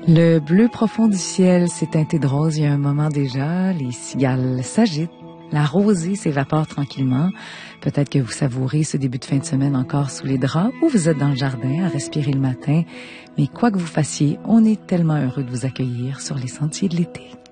Le bleu profond du ciel s'est teinté de rose il y a un moment déjà. Les cigales s'agitent. La rosée s'évapore tranquillement. Peut-être que vous savourez ce début de fin de semaine encore sous les draps ou vous êtes dans le jardin à respirer le matin. Mais quoi que vous fassiez, on est tellement heureux de vous accueillir sur les sentiers de l'été.